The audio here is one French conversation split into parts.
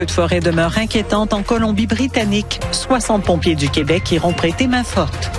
Le feu de forêt demeure inquiétante en Colombie-Britannique. 60 pompiers du Québec iront prêter main forte.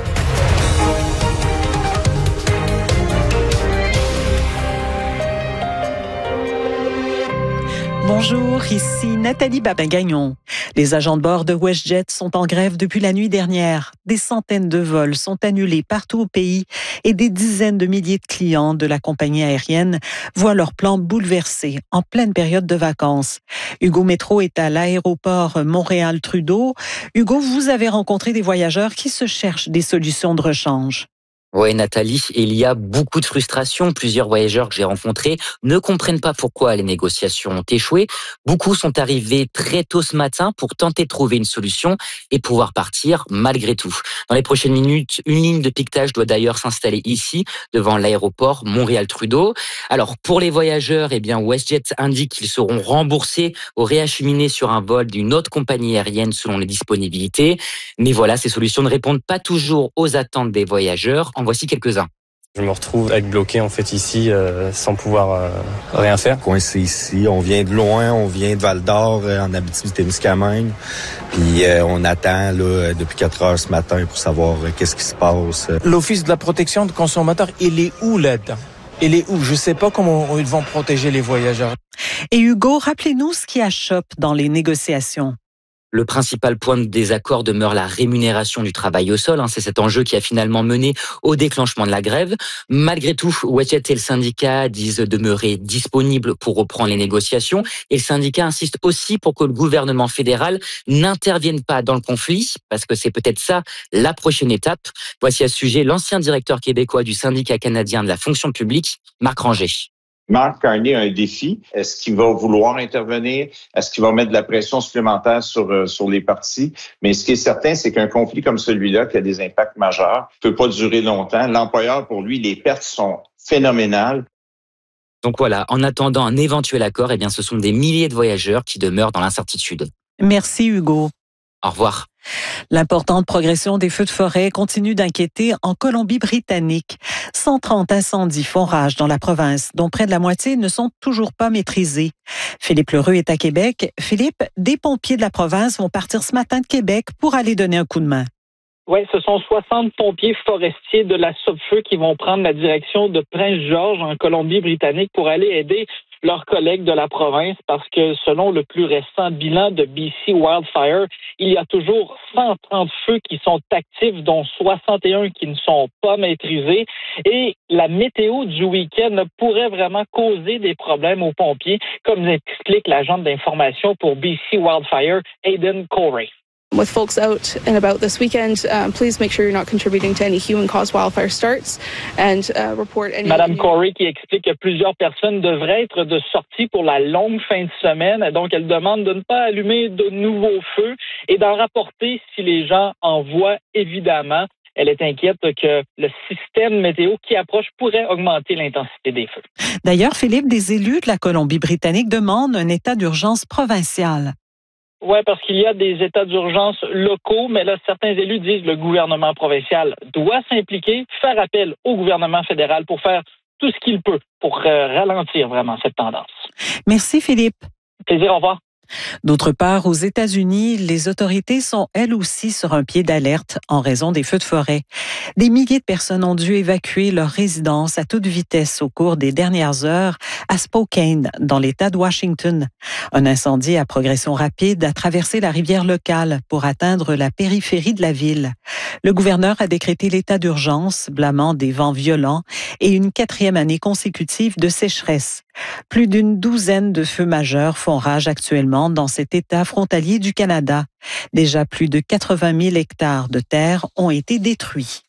Bonjour, ici Nathalie Babin-Gagnon. Les agents de bord de WestJet sont en grève depuis la nuit dernière. Des centaines de vols sont annulés partout au pays et des dizaines de milliers de clients de la compagnie aérienne voient leurs plans bouleversés en pleine période de vacances. Hugo Métro est à l'aéroport Montréal-Trudeau. Hugo, vous avez rencontré des voyageurs qui se cherchent des solutions de rechange. Oui, Nathalie, il y a beaucoup de frustration. Plusieurs voyageurs que j'ai rencontrés ne comprennent pas pourquoi les négociations ont échoué. Beaucoup sont arrivés très tôt ce matin pour tenter de trouver une solution et pouvoir partir malgré tout. Dans les prochaines minutes, une ligne de piquetage doit d'ailleurs s'installer ici, devant l'aéroport Montréal-Trudeau. Alors, pour les voyageurs, WestJet indique qu'ils seront remboursés ou réacheminés sur un vol d'une autre compagnie aérienne selon les disponibilités. Mais voilà, ces solutions ne répondent pas toujours aux attentes des voyageurs. En voici quelques-uns. Je me retrouve à être bloqué en fait ici sans pouvoir rien faire. Coincé ici, on vient de loin, on vient de Val-d'Or en Abitibi-Témiscamingue. Puis on attend là, depuis 4 heures ce matin pour savoir qu'est-ce qui se passe. L'Office de la protection des consommateurs, il est où là-dedans? Il est où? Je ne sais pas comment ils vont protéger les voyageurs. Et Hugo, rappelez-nous ce qui achoppe dans les négociations. Le principal point de désaccord demeure la rémunération du travail au sol. C'est cet enjeu qui a finalement mené au déclenchement de la grève. Malgré tout, WestJet et le syndicat disent demeurer disponibles pour reprendre les négociations. Et le syndicat insiste aussi pour que le gouvernement fédéral n'intervienne pas dans le conflit, parce que c'est peut-être ça la prochaine étape. Voici à ce sujet l'ancien directeur québécois du syndicat canadien de la fonction publique, Marc Ranger. Mark Carney a un défi. Est-ce qu'il va vouloir intervenir? Est-ce qu'il va mettre de la pression supplémentaire sur les partis? Mais ce qui est certain, c'est qu'un conflit comme celui-là, qui a des impacts majeurs, ne peut pas durer longtemps. L'employeur, pour lui, les pertes sont phénoménales. Donc voilà, en attendant un éventuel accord, ce sont des milliers de voyageurs qui demeurent dans l'incertitude. Merci Hugo. Au revoir. L'importante progression des feux de forêt continue d'inquiéter en Colombie-Britannique. 130 incendies font rage dans la province, dont près de la moitié ne sont toujours pas maîtrisés. Philippe Lheureux est à Québec. Philippe, des pompiers de la province vont partir ce matin de Québec pour aller donner un coup de main. Oui, ce sont 60 pompiers forestiers de la Sopfeu qui vont prendre la direction de Prince-Georges en Colombie-Britannique pour aller aider leurs collègues de la province parce que selon le plus récent bilan de BC Wildfire, il y a toujours 130 feux qui sont actifs, dont 61 qui ne sont pas maîtrisés. Et la météo du week-end pourrait vraiment causer des problèmes aux pompiers, comme explique l'agente d'information pour BC Wildfire, Aidan Corey. With folks out and about this weekend, please make sure you're not contributing to any human-caused wildfire starts and report any... Madame Corey qui explique que plusieurs personnes devraient être de sortie pour la longue fin de semaine. Donc, elle demande de ne pas allumer de nouveaux feux et d'en rapporter si les gens en voient, évidemment. Elle est inquiète que le système météo qui approche pourrait augmenter l'intensité des feux. D'ailleurs, Philippe, des élus de la Colombie-Britannique demandent un état d'urgence provincial. Oui, parce qu'il y a des états d'urgence locaux, mais là, certains élus disent que le gouvernement provincial doit s'impliquer, faire appel au gouvernement fédéral pour faire tout ce qu'il peut pour ralentir vraiment cette tendance. Merci, Philippe. Plaisir, au revoir. D'autre part, aux États-Unis, les autorités sont elles aussi sur un pied d'alerte en raison des feux de forêt. Des milliers de personnes ont dû évacuer leur résidence à toute vitesse au cours des dernières heures à Spokane, dans l'État de Washington. Un incendie à progression rapide a traversé la rivière locale pour atteindre la périphérie de la ville. Le gouverneur a décrété l'état d'urgence, blâmant des vents violents et une 4e année consécutive de sécheresse. Plus d'une douzaine de feux majeurs font rage actuellement dans cet État frontalier du Canada. Déjà plus de 80 000 hectares de terre ont été détruits.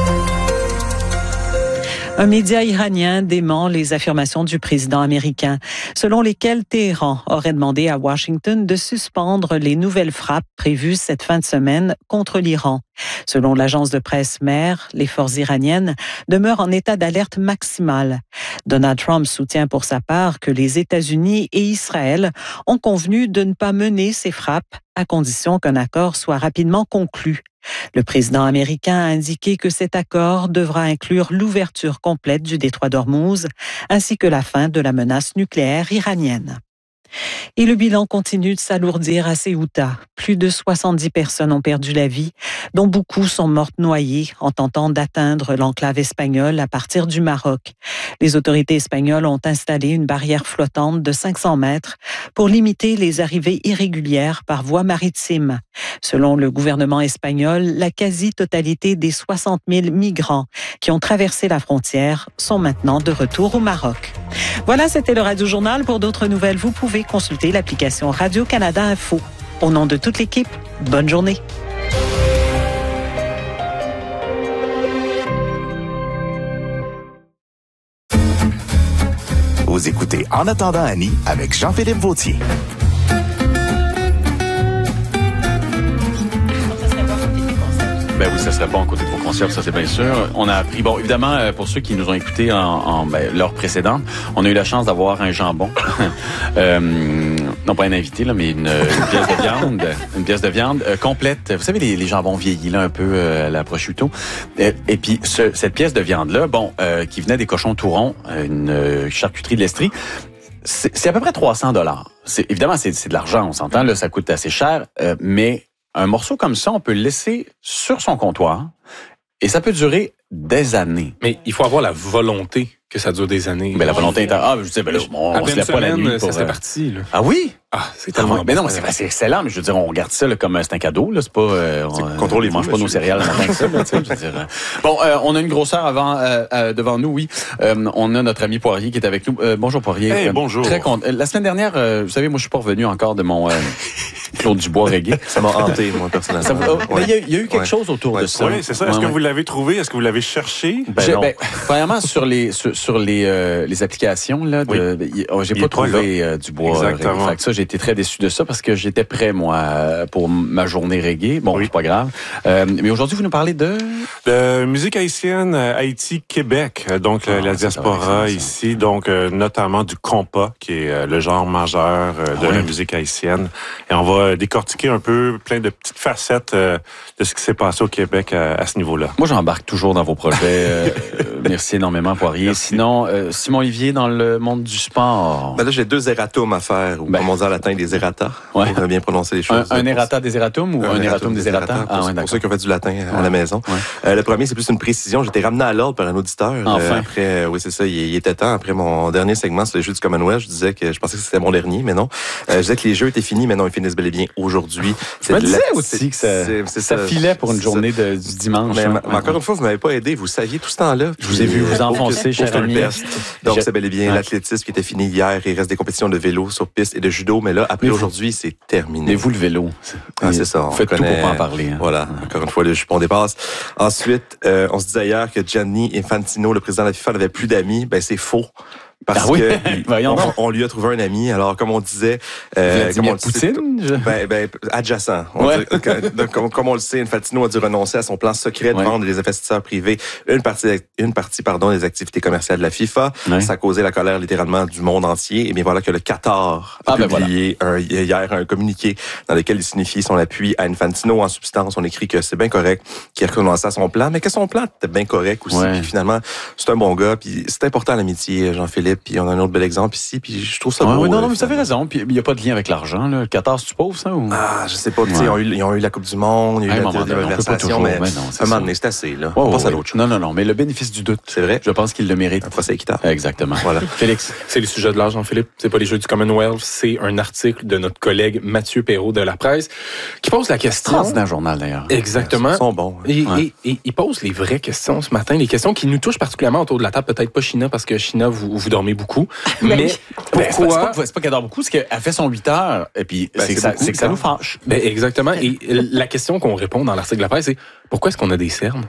Un média iranien dément les affirmations du président américain, selon lesquelles Téhéran aurait demandé à Washington de suspendre les nouvelles frappes prévues cette fin de semaine contre l'Iran. Selon l'agence de presse MER, les forces iraniennes demeurent en état d'alerte maximale. Donald Trump soutient pour sa part que les États-Unis et Israël ont convenu de ne pas mener ces frappes à condition qu'un accord soit rapidement conclu. Le président américain a indiqué que cet accord devra inclure l'ouverture complète du détroit d'Ormuz ainsi que la fin de la menace nucléaire iranienne. Et le bilan continue de s'alourdir à Ceuta. Plus de 70 personnes ont perdu la vie, dont beaucoup sont mortes noyées en tentant d'atteindre l'enclave espagnole à partir du Maroc. Les autorités espagnoles ont installé une barrière flottante de 500 mètres pour limiter les arrivées irrégulières par voie maritime. Selon le gouvernement espagnol, la quasi-totalité des 60 000 migrants qui ont traversé la frontière sont maintenant de retour au Maroc. Voilà, c'était le Radio-Journal. Pour d'autres nouvelles, vous pouvez consulter l'application Radio-Canada Info. Au nom de toute l'équipe, bonne journée. Vous écoutez En attendant Annie avec Jean-Philippe Vautier. Ben oui, ça serait bon à côté de vos concerts, ça c'est bien sûr. On a appris, bon, évidemment, pour ceux qui nous ont écoutés en l'heure précédente, on a eu la chance d'avoir un jambon. Non pas un invité, là, mais une pièce de viande. Une pièce de viande complète. Vous savez, les jambons vieillis, là, un peu à la prosciutto. Et puis, cette pièce de viande-là, bon, qui venait des cochons tourons, une charcuterie de l'Estrie, c'est à peu près 300 $. Évidemment, c'est de l'argent, on s'entend, là, ça coûte assez cher, mais un morceau comme ça, on peut le laisser sur son comptoir et ça peut durer des années. Mais il faut avoir la volonté que ça dure des années. Mais la volonté est... Ah, je disais, ben là, on se lève pas la nuit pour... Ça c'est parti, là. Ah oui? Ah, c'est tellement... Mais non, c'est excellent, mais je veux dire, on regarde ça là, comme c'est un cadeau, là, c'est pas... on mange pas nos céréales le matin que ça, là, tu sais, je veux dire. Bon, on a une grosseur devant nous, oui. On a notre ami Poirier qui est avec nous. Bonjour Poirier. Hey, bonjour. Très content. La semaine dernière, vous savez, moi je suis pas revenu encore de mon Claude Dubois reggae. Ça m'a hanté, moi, personnellement. Mais il y a eu quelque chose autour de ça. Oui, c'est ça. Est-ce que vous l'avez trouvé? Est-ce que vous l'avez cherché? Premièrement, sur les applications, là, j'ai pas trouvé du bois reggae. Fait que ça, j'ai été très déçu de ça parce que j'étais prêt, moi, pour ma journée reggae. Bon, c'est pas grave. Mais aujourd'hui, vous nous parlez de musique haïtienne, Haïti, Québec. Donc, la diaspora ici. Donc, notamment du compas, qui est le genre majeur de la musique haïtienne. Et on va décortiquer un peu plein de petites facettes de ce qui s'est passé au Québec à ce niveau-là. Moi, j'embarque toujours dans vos projets. Merci énormément, Poirier. Merci. Sinon, Simon Olivier, dans le monde du sport. Ben là, j'ai 2 erratums à faire, ou comme on dit en latin, des errata. Ouais. On va bien prononcer les choses. Un errata des erratums ou un erratum des errata? Pour ceux qui ont fait du latin à la maison. Ouais. Le premier, c'est plus une précision. J'étais ramené à l'ordre par un auditeur. Enfin. Après, oui, c'est ça, il était temps. Après mon dernier segment sur les Jeux du Commonwealth, je disais que je pensais que c'était mon dernier, mais non. Je disais que les Jeux étaient finis, mais non, ils finissent bel et bien aujourd'hui. Je me disais aussi que ça filait pour une journée du dimanche. Mais encore une fois, vous m'avez pas aidé. Vous saviez tout ce temps-là. Je vous ai vu vous enfoncer, cher ami. Donc, c'est bel et bien l'athlétisme qui était fini hier. Il reste des compétitions de vélo sur piste et de judo, mais là, après aujourd'hui, c'est terminé. Mais vous, le vélo. C'est ça. Faites tout pour pas en parler. Hein. Voilà. Encore une fois, le jupon dépasse. Ensuite, on se disait hier que Gianni Infantino, le président de la FIFA, n'avait plus d'amis. Ben, c'est faux. Parce que on lui a trouvé un ami. Alors, comme on disait, Poutine, adjacent. Comme on le sait, Infantino a dû renoncer à son plan secret de vendre des investisseurs privés une partie des activités commerciales de la FIFA. Ça a causé la colère littéralement du monde entier. Et bien voilà que le Qatar a publié hier un communiqué dans lequel il signifie son appui à Infantino. En substance, on écrit que c'est bien correct, qu'il a renoncé à son plan, mais que son plan était bien correct aussi. Puis finalement, c'est un bon gars. Puis c'est important l'amitié, Jean-Philippe. Puis on a un autre bel exemple ici, puis je trouve ça beau. Non, vous avez raison. Puis il n'y a pas de lien avec l'argent. Le Qatar, c'est pauvre, ça? Ou... Ah, je sais pas. Ils ont eu la Coupe du Monde, il y a eu la conversation, mais à un moment donné, c'est assez. Là. On passe à l'autre chose. Non, mais le bénéfice du doute, c'est vrai. Je pense qu'il le mérite. Un procès équitable. Exactement. Voilà. Félix. C'est le sujet de l'âge, Jean-Philippe. C'est pas les Jeux du Commonwealth, c'est un article de notre collègue Mathieu Perrault de La Presse qui pose la question... C'est dans le journal, d'ailleurs. Exactement. Ils sont bons. Et il pose les vraies questions ce matin, les questions qui nous touchent particulièrement autour de la table. Peut-être pas China, parce que China, vous dormez beaucoup. Mais pourquoi... C'est pas qu'elle dort beaucoup, c'est qu'elle fait son 8 heures, et puis c'est que ça nous fâche. Exactement. Et la question qu'on répond dans l'article de La Presse, c'est pourquoi est-ce qu'on a des cernes?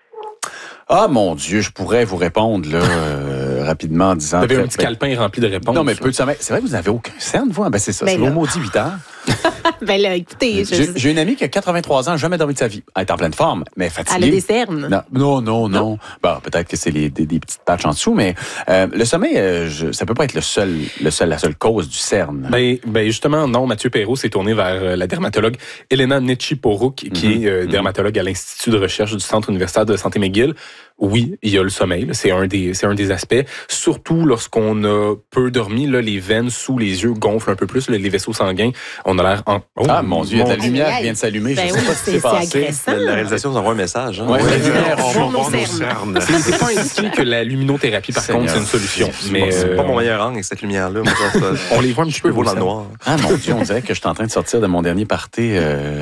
Ah, mon Dieu, je pourrais vous répondre, là, rapidement, en disant... Vous avez un petit calepin rempli de réponses. Non, mais peu de sommeil. C'est vrai que vous n'avez aucun cerne, vous? Ben, c'est ça. C'est le maudit 8 heures. Ben là, écoutez... J'ai une amie qui a 83 ans, jamais dormi de sa vie. Elle est en pleine forme, mais fatiguée. Elle a des cernes. Non. Bon, peut-être que c'est des petites patchs en dessous, mais le sommeil, ça peut pas être la seule cause du cerne. Ben justement, non. Mathieu Perrault s'est tourné vers la dermatologue Elena Nechiporuk, qui est dermatologue à l'Institut de recherche du Centre universitaire de santé McGill. Oui, il y a le sommeil, là, c'est un des aspects. Surtout lorsqu'on a peu dormi, là, les veines sous les yeux gonflent un peu plus, là, les vaisseaux sanguins, on a l'air mon Dieu, il y a de la lumière qui vient de s'allumer. Ben je sais pas ce qui s'est passé. La réalisation nous envoie un message. Hein? Ouais, Ouais. la lumière, on va voir nos cernes. C'est pas indiqué que la luminothérapie, par contre, c'est une solution. Mais C'est pas mon meilleur angle avec cette lumière-là. on les voit un petit peu beau dans le noir. Ah mon Dieu, on dirait que je suis en train de sortir de mon dernier party.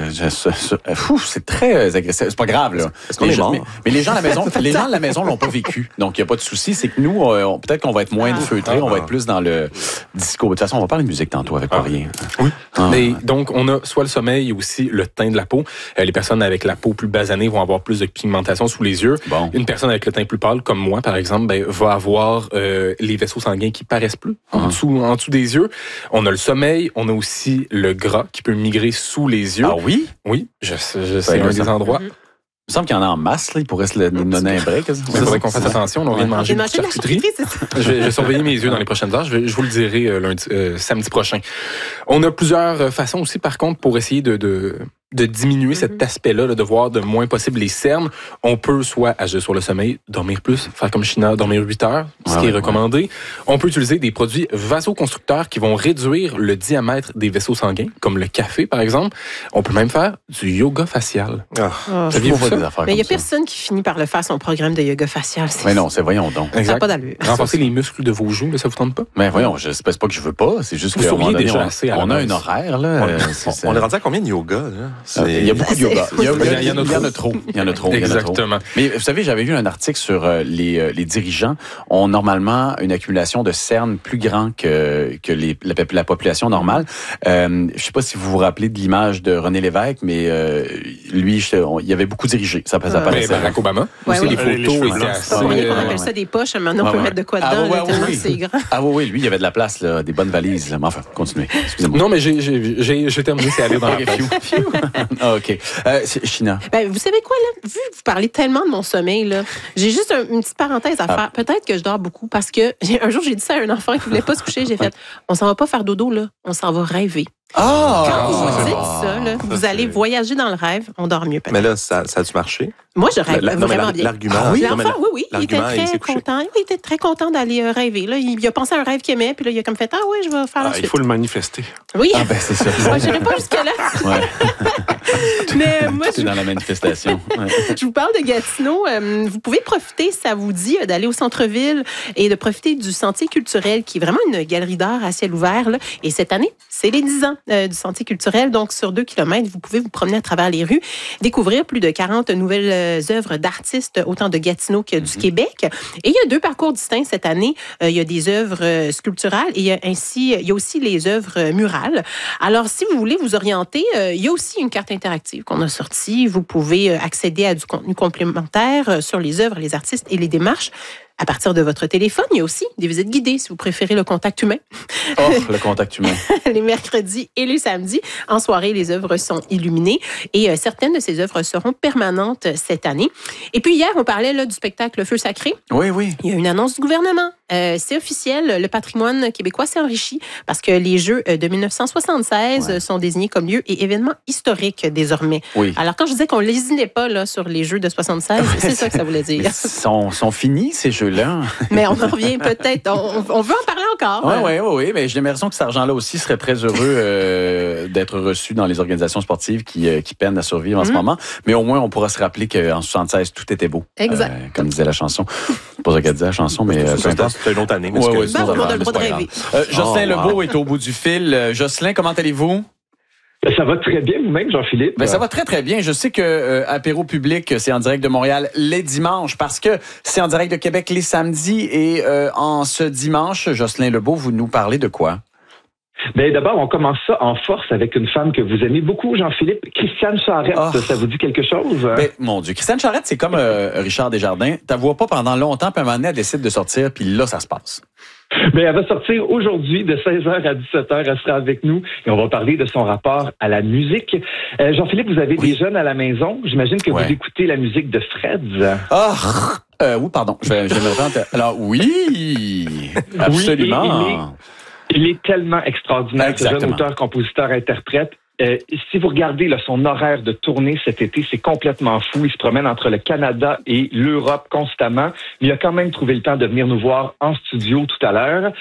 C'est très agressif. C'est pas grave, là. Est-ce qu'on est mort? Mais les gens à la maison l'ont pas vécu. Donc, il n'y a pas de souci. C'est que nous, peut-être qu'on va être moins feutrés, on va être plus dans le disco. De toute façon, on va parler de musique tantôt avec rien. Oui. Mais donc, on a soit le sommeil et aussi le teint de la peau. Les personnes avec la peau plus basanée vont avoir plus de pigmentation sous les yeux. Bon. Une personne avec le teint plus pâle, comme moi, par exemple, va avoir les vaisseaux sanguins qui paraissent plus en dessous des yeux. On a le sommeil, on a aussi le gras qui peut migrer sous les yeux. Ah oui? Oui, c'est un des endroits. Il me semble qu'il y en a en masse, là. Il pourrait se le donner un break. Il faudrait qu'on fasse attention. On vient de manger de charcuterie. Je vais surveiller mes yeux dans les prochaines heures. Je vous le dirai samedi prochain. On a plusieurs façons aussi, par contre, pour essayer de diminuer cet aspect-là, de voir de moins possible les cernes. On peut soit agir sur le sommeil, dormir plus, faire comme China, dormir 8 heures, ce qui est recommandé. On peut utiliser des produits vasoconstructeurs qui vont réduire le diamètre des vaisseaux sanguins, comme le café, par exemple. On peut même faire du yoga facial. Saviez-vous ça? Mais il n'y a personne qui finit par le faire, son programme de yoga facial. Mais non, voyons donc. Exact. Ça n'a pas d'allure. Renforcer les muscles de vos joues, mais ça vous tente pas? Mais voyons, je sais pas que je veux pas. C'est juste qu'on a un horaire, là. On est rendu à combien de yoga, là? Il y a beaucoup de yoga. Il y en a trop. Exactement. Mais vous savez, j'avais lu un article sur les dirigeants ont normalement une accumulation de cernes plus grand que la population normale. Je sais pas si vous vous rappelez de l'image de René Lévesque, mais lui, il y avait beaucoup dirigé. Ça paraissait. Barack Obama. Aussi, les photos étaient assez... On appelle ça des poches. Maintenant, on peut mettre de quoi dedans, tellement c'est grand. Ah oui, lui, il y avait de la place, là, des bonnes valises. Mais enfin, continuez. Excusez-moi. Non, mais j'ai terminé, c'est aller dans la page. OK. China. Vous savez quoi, là? Vu que vous parlez tellement de mon sommeil, là, j'ai juste une petite parenthèse à faire. Peut-être que je dors beaucoup parce que un jour, j'ai dit ça à un enfant qui voulait pas se coucher. J'ai fait, on s'en va pas faire dodo, là. On s'en va rêver. Quand vous dites ça, là, vous allez voyager dans le rêve, on dort mieux peut-être. Mais là, ça a dû marcher? Moi, je rêve vraiment bien. L'argument, l'enfant, oui, il était très content. Oui, il était très content d'aller rêver. Là, il a pensé à un rêve qu'il aimait, puis là, il a comme fait, je vais faire la suite. Il faut le manifester. Oui. C'est ça. Je n'irai pas jusque-là. Mais moi, je suis dans la manifestation. Je vous parle de Gatineau. Vous pouvez profiter, ça vous dit, d'aller au centre-ville et de profiter du Sentier culturel, qui est vraiment une galerie d'art à ciel ouvert. Là. Et cette année, c'est les 10 ans du Sentier culturel. Donc, sur 2 kilomètres, vous pouvez vous promener à travers les rues, découvrir plus de 40 nouvelles œuvres d'artistes, autant de Gatineau que du Québec. Et il y a 2 parcours distincts cette année. Il y a des œuvres sculpturales et il y a aussi les œuvres murales. Alors, si vous voulez vous orienter, il y a aussi une carte interactive qu'on a sortie. Vous pouvez accéder à du contenu complémentaire sur les œuvres, les artistes et les démarches. À partir de votre téléphone, il y a aussi des visites guidées, si vous préférez le contact humain. Le contact humain. Les mercredis et les samedis. En soirée, les œuvres sont illuminées et certaines de ces œuvres seront permanentes cette année. Et puis hier, on parlait là, du spectacle Feu sacré. Oui. Il y a une annonce du gouvernement. C'est officiel, le patrimoine québécois s'est enrichi parce que les Jeux de 1976 sont désignés comme lieu et événements historiques désormais. Oui. Alors, quand je disais qu'on ne lésinait pas là, sur les Jeux de 76, c'est ça que ça voulait dire. Ils sont finis, ces Jeux-là. Mais on en revient peut-être. On veut en parler encore. Oui. Mais j'ai l'impression que cet argent-là aussi serait très heureux d'être reçu dans les organisations sportives qui peinent à survivre en ce moment. Mais au moins, on pourra se rappeler qu'en 76, tout était beau. Exact. Comme disait la chanson. C'est pas ça qu'elle disait, la chanson, mais... C'est une autre année. On a le droit de rêver. Jocelyn Lebeau est au bout du fil. Jocelyn, comment allez-vous? Ça va très bien, vous-même, Jean-Philippe. Ça va très, très bien. Je sais que Apéro Public, c'est en direct de Montréal les dimanches, parce que c'est en direct de Québec les samedis. Et en ce dimanche, Jocelyn Lebeau, vous nous parlez de quoi? D'abord, on commence ça en force avec une femme que vous aimez beaucoup, Jean-Philippe, Christiane Charette. Ça vous dit quelque chose? Mon Dieu, Christiane Charette, c'est comme Richard Desjardins. Tu la vois pas pendant longtemps, puis à un moment donné, elle décide de sortir, puis là, ça se passe. Elle va sortir aujourd'hui de 16h à 17h. Elle sera avec nous et on va parler de son rapport à la musique. Jean-Philippe, vous avez des jeunes à la maison. J'imagine que vous écoutez la musique de Freds. Oui, pardon. Je vais me rendre. Alors, oui, absolument. Il est tellement extraordinaire, ce jeune auteur, compositeur, interprète. Si vous regardez là, son horaire de tournée cet été, c'est complètement fou. Il se promène entre le Canada et l'Europe constamment. Mais il a quand même trouvé le temps de venir nous voir en studio tout à l'heure.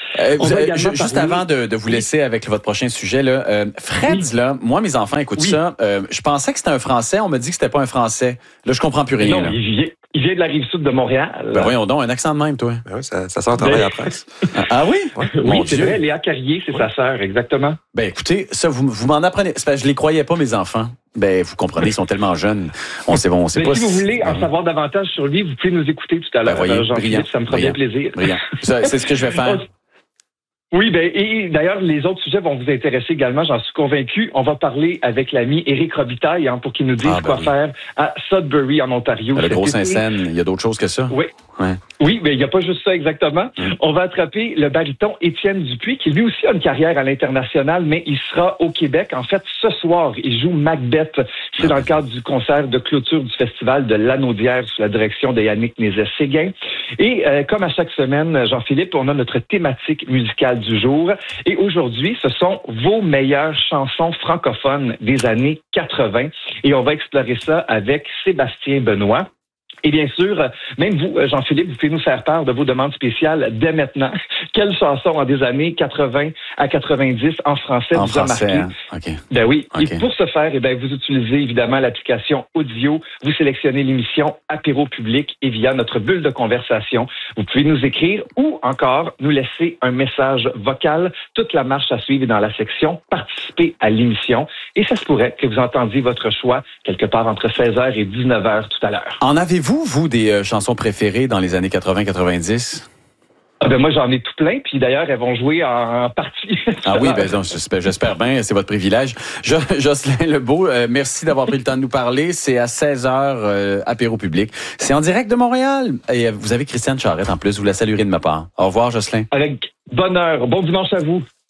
Juste avant de vous laisser avec votre prochain sujet, là, Freds, là, moi, mes enfants écoutent ça. Je pensais que c'était un Français. On me dit que c'était pas un Français. Là, je comprends plus rien. Non, il vient de la Rive-Sud de Montréal. Ben voyons donc, un accent de même, toi. Ben oui, ça sent en travail à la presse. Ah oui? Oui, c'est vrai. Léa Carrier, c'est sa sœur, exactement. Ben écoutez, ça, vous m'en apprenez. Je les croyais pas, mes enfants. Ben, vous comprenez, ils sont tellement jeunes. On sait pas. Si vous voulez en savoir davantage sur lui, vous pouvez nous écouter tout à l'heure. Brillant. Ça me fera bien plaisir. Brillant. C'est ce que je vais faire. Oui, et d'ailleurs, les autres sujets vont vous intéresser également, j'en suis convaincu. On va parler avec l'ami Éric Robitaille pour qu'il nous dise quoi faire à Sudbury, en Ontario. Le gros Saint-Saëns, il y a d'autres choses que ça. Oui. Ouais. Oui, mais il n'y a pas juste ça exactement. On va attraper le baryton Étienne Dupuis, qui lui aussi a une carrière à l'international, mais il sera au Québec. En fait, ce soir, il joue Macbeth. C'est dans le cadre du concert de clôture du festival de l'Anaudière sous la direction de Yannick Nézet-Séguin. Et comme à chaque semaine, Jean-Philippe, on a notre thématique musicale du jour. Et aujourd'hui, ce sont vos meilleures chansons francophones des années 80. Et on va explorer ça avec Sébastien Benoît. Et bien sûr, même vous, Jean-Philippe, vous pouvez nous faire part de vos demandes spéciales dès maintenant. Quelles chansons en des années 80 à 90 en français vous a marqué? Hein? Okay. Ben oui. Okay. Et pour ce faire, vous utilisez évidemment l'application audio. Vous sélectionnez l'émission Apéro Public et via notre bulle de conversation, vous pouvez nous écrire ou encore nous laisser un message vocal. Toute la marche à suivre est dans la section Participer à l'émission. Et ça se pourrait que vous entendiez votre choix quelque part entre 16h et 19h tout à l'heure. En avez-vous, des chansons préférées dans les années 80-90? Moi, j'en ai tout plein. Puis d'ailleurs, elles vont jouer en partie. Ah oui, donc, j'espère bien. C'est votre privilège. Jocelyn Lebeau, merci d'avoir pris le temps de nous parler. C'est à 16h, Apéro Public. C'est en direct de Montréal. Et vous avez Christiane Charette en plus. Vous la saluerez de ma part. Au revoir, Jocelyn. Avec bonheur. Bon dimanche à vous.